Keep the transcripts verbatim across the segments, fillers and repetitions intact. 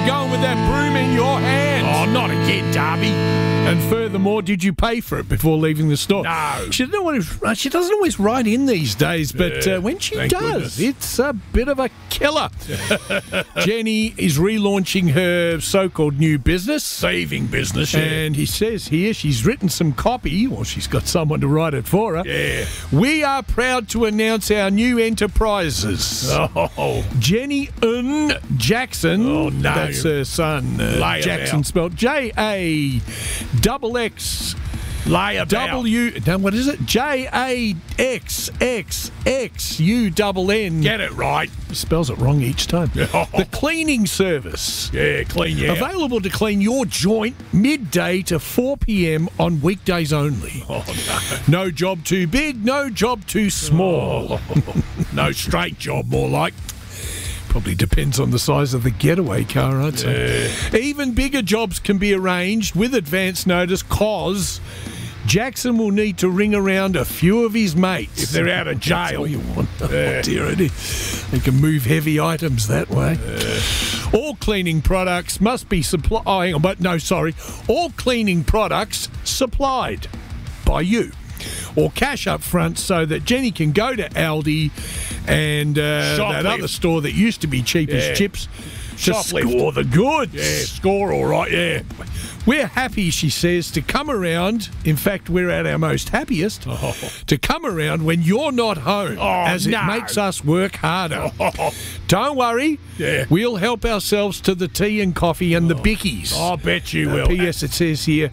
you going with that broom in your hand? Oh, not again, Darby. And furthermore, did you pay for it before leaving the store? No. She doesn't always, she doesn't always write in these days, but Yeah, uh, when she thank does, goodness. it's a bit of a killer. Jenny is relaunching her so-called new business. Saving business, yeah. And he says here she's written some copy, or she's got someone to write it for her. Yeah. We are proud to announce our new enterprises. Oh, Jenny Un Jackson. Oh, no. That's her son. Uh, Lay 'em Jackson out. spelled J A double X lay about. W. No, what is it? J A X X X U double N. Get it right. Spells it wrong each time. Oh. The cleaning service. Yeah, clean you out. Available to clean your joint midday to four p.m. on weekdays only. Oh, no. No job too big, no job too small. Oh, no straight job, more like. Probably depends on the size of the getaway car, I'd say. Yeah. Even bigger jobs can be arranged with advance notice, cause Jackson will need to ring around a few of his mates. If they're out of That's jail. all you want. Yeah. Oh, dear, it is. They can move heavy items that way. Yeah. All cleaning products must be supplied. Oh, hang on, but no, sorry. All cleaning products supplied by you, or cash up front, so that Jenny can go to Aldi and uh, that Shoplift. other store that used to be cheap Yeah. as chips to Shoplift. score the goods. Yeah, score all right, yeah. We're happy, she says, to come around. In fact, we're at our most happiest Oh. to come around when you're not home, Oh, as it no. makes us work harder. Oh. Don't worry. Yeah. We'll help ourselves to the tea and coffee and the bickies. I bet you Uh, will. P S. It says here,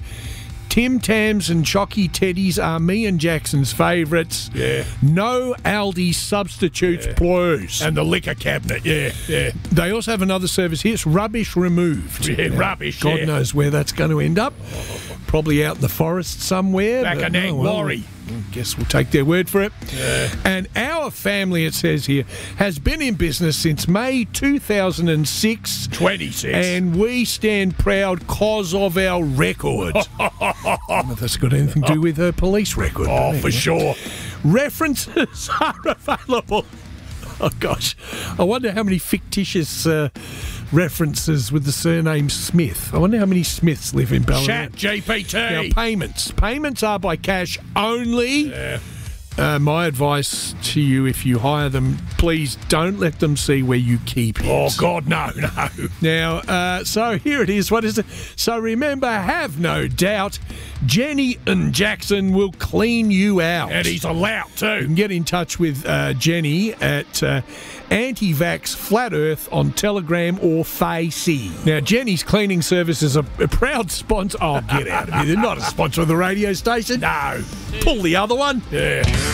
Tim Tams and Chocky Teddies are me and Jackson's favourites. Yeah. No Aldi substitutes, please. And the liquor cabinet, yeah, yeah. They also have another service here. It's rubbish removed. Yeah, Now, rubbish, God yeah. knows where that's going to end up. Probably out in the forest somewhere. Back but an egg oh, well, lorry. I guess we'll take their word for it. Yeah. And our family, it says here, has been in business since May two thousand six. twenty-six. And we stand proud cause of our record. I don't know if that's got anything to do with her police record. Oh, but for anyway. sure. References are available. Oh, gosh. I wonder how many fictitious uh, references with the surname Smith. I wonder how many Smiths live in Ballarat. Chat G P T. Now, payments. Payments are by cash only. Yeah. Uh, my advice to you, if you hire them, please don't let them see where you keep it. Oh, God, no, no. Now, uh, so here it is. What is it? So remember, have no doubt, Jenny and Jackson will clean you out. And he's a lout, You too. can get in touch with uh, Jenny at uh, Anti-Vax Flat Earth on Telegram or Facey. Now, Jenny's cleaning service is a, a proud sponsor. Oh, get out of here. They're not a sponsor of the radio station. No. Pull the other one. Yeah.